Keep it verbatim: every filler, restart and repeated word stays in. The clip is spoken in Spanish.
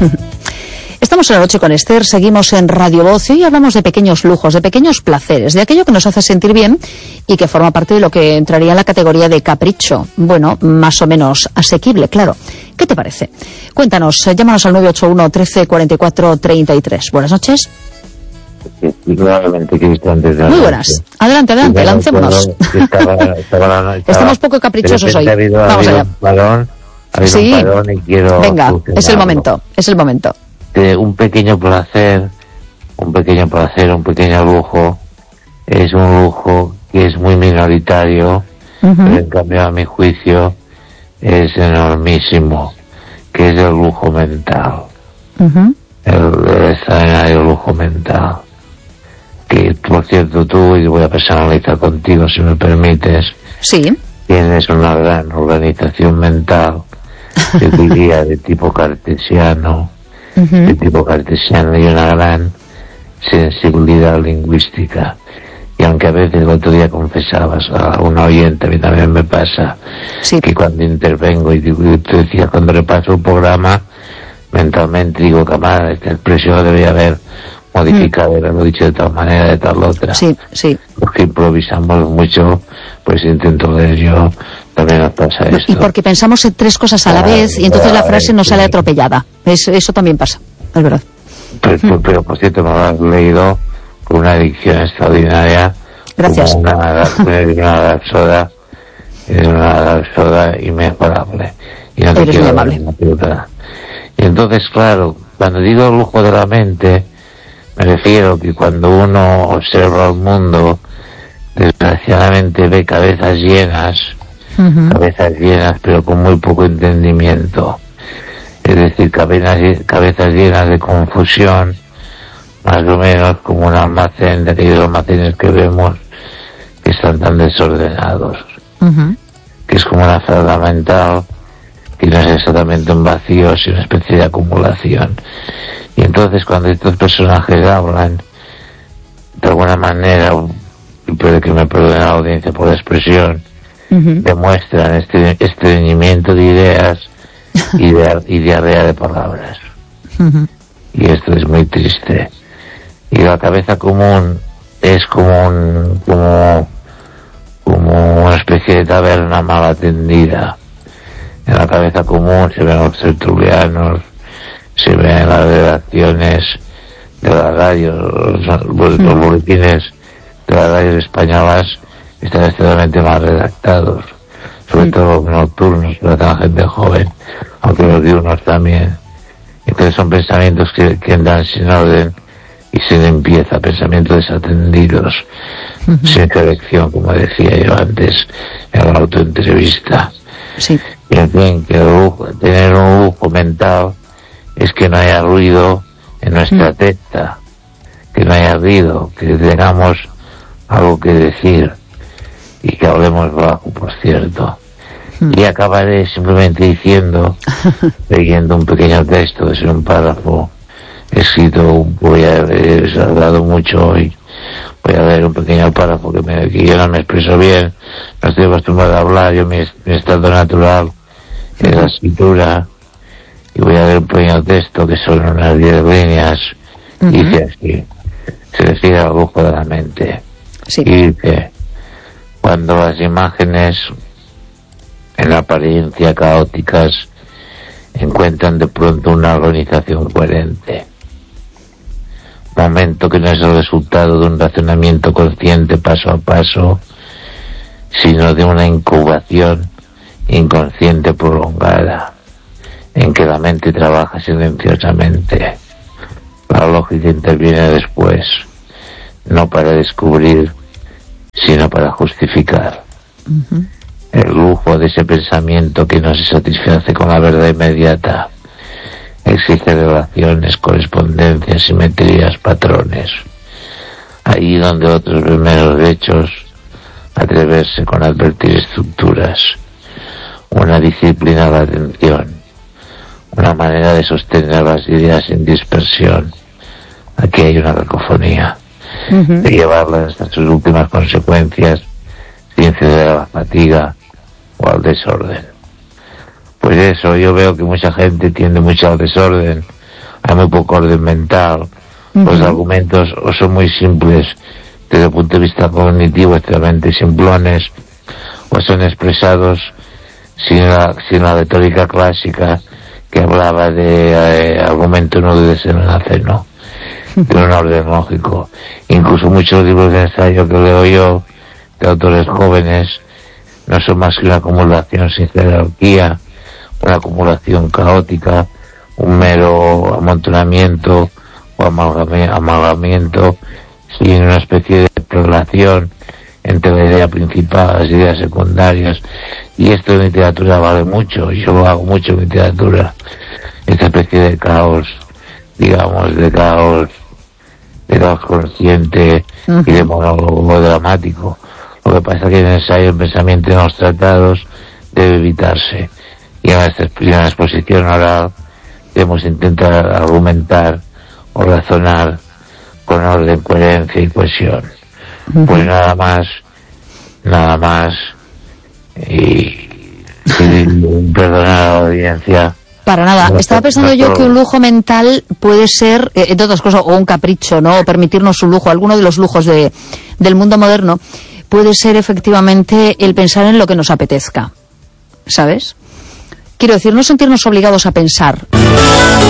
Estamos en la noche con Esther, seguimos en Radio Voz y hoy hablamos de pequeños lujos, de pequeños placeres, de aquello que nos hace sentir bien y que forma parte de lo que entraría en la categoría de capricho. Bueno, más o menos asequible, claro. ¿Qué te parece? Cuéntanos, llámanos al nueve ocho uno, trece, cuarenta y cuatro, treinta y tres. Buenas noches. Sí, claramente, Cristian, desde Muy buenas. Adelante, adelante, sí, lancémonos. Estaba, estaba, estaba, Estamos poco caprichosos hoy. Habido, Vamos allá. Un parón, sí, un parón y quiero venga, es el momento, es el momento. De un pequeño placer, un pequeño placer, un pequeño lujo, es un lujo que es muy minoritario, uh-huh. pero en cambio a mi juicio es enormísimo, que es el lujo mental, uh-huh. el, el extraordinario lujo mental, que por cierto tú, y voy a personalizar contigo si me permites, sí. tienes una gran organización mental, yo diría de tipo cartesiano, Uh-huh. de tipo cartesiano y una gran sensibilidad lingüística. Y aunque a veces el otro día confesabas a una oyente, a mí también me pasa, sí. que cuando intervengo y, digo, y te decía, cuando repaso un programa, mentalmente digo, camarada, esta expresión debería haber modificado, mm. haberlo dicho de tal manera, de tal otra. Sí, sí. Porque improvisamos mucho, pues intento leer yo, también nos pasa esto. Y porque pensamos en tres cosas a la ah, vez y entonces la frase nos sale atropellada. Es, eso también pasa, es verdad. Pero, pero, pero por cierto, me lo has leído con una adicción extraordinaria. Gracias. Una, una soda, una soda inmejorable. Y no te Eres muy amable. Y entonces, claro, cuando digo lujo de la mente, me refiero que cuando uno observa el mundo, desgraciadamente ve cabezas llenas, uh-huh. cabezas llenas, pero con muy poco entendimiento. Es decir, cabezas, cabezas llenas de confusión, más o menos como un almacén, de aquellos almacenes que vemos que están tan desordenados. Uh-huh. Que es como una falda mental, que no es exactamente un vacío, sino una especie de acumulación. Y entonces cuando estos personajes hablan, de alguna manera, y puede que me perdone la audiencia por la expresión, uh-huh. demuestran este estreñimiento de ideas y, de, y diarrea de palabras. Uh-huh. Y esto es muy triste. Y la cabeza común es como un, como, como una especie de taberna mal atendida. En la cabeza común se ven los tertulianos, se ven las redacciones de las radios, los, los, los boletines de las radios españolas están extremadamente mal redactados, sobre todo nocturnos, para la gente joven, aunque los diurnos también. Entonces son pensamientos que, que andan sin orden y sin limpieza, pensamientos desatendidos, uh-huh. sin selección, como decía yo antes en la autoentrevista. Sí. Y en fin, que el lujo, tener un lujo mental es que no haya ruido en nuestra mm. testa, que no haya ruido, que tengamos algo que decir y que hablemos bajo, por cierto. Mm. Y acabaré simplemente diciendo, leyendo un pequeño texto, es un párrafo escrito, voy a he hablado mucho hoy, voy a leer un pequeño párrafo que, me, que yo no me expreso bien, no estoy acostumbrado a hablar, yo mi, mi estado natural es la escritura. Y voy a leer un pequeño texto que son unas diez líneas. Uh-huh. Y dice así, se refiere al lujo de la mente. Sí. Y dice, cuando las imágenes en apariencia caóticas encuentran de pronto una organización coherente, momento que no es el resultado de un razonamiento consciente paso a paso, sino de una incubación inconsciente prolongada, en que la mente trabaja silenciosamente. La lógica interviene después, no para descubrir, sino para justificar. Uh-huh. El lujo de ese pensamiento que no se satisface con la verdad inmediata. Exige relaciones, correspondencias, simetrías, patrones. Allí donde otros ven meros hechos, atreverse con advertir estructuras. Una disciplina de la atención. Una manera de sostener las ideas sin dispersión. Aquí hay una cacofonía. Uh-huh. De llevarlas hasta sus últimas consecuencias sin ceder a la fatiga o al desorden. Pues eso, yo veo que mucha gente tiende mucho al desorden, hay muy poco orden mental. Uh-huh. Los argumentos o son muy simples desde el punto de vista cognitivo, extremadamente simplones, o son expresados sin la, sin la retórica clásica que hablaba de eh, argumento no de desenlace, no, de un orden lógico. Incluso muchos libros de ensayo que leo yo de autores jóvenes no son más que una acumulación sin jerarquía, una acumulación caótica, un mero amontonamiento o amalgamiento sin una especie de relación entre la idea principal, las ideas secundarias. Y esto en literatura vale mucho, yo lo hago mucho en literatura, esta especie de caos, digamos, de caos, de caos consciente uh-huh. y de monólogo dramático. Lo que pasa es que en el ensayo, el pensamiento en los tratados debe evitarse, y en la, en la exposición oral debemos intentar argumentar o razonar con orden, coherencia y cohesión. Uh-huh. Pues nada más, nada más, y, y perdonar a la audiencia. Para nada. No, Estaba pensando no, yo que un lujo mental puede ser, eh, entre otras cosas, o un capricho, ¿no? O permitirnos un lujo, alguno de los lujos de, del mundo moderno, puede ser efectivamente el pensar en lo que nos apetezca, ¿sabes? Quiero decir, no sentirnos obligados a pensar.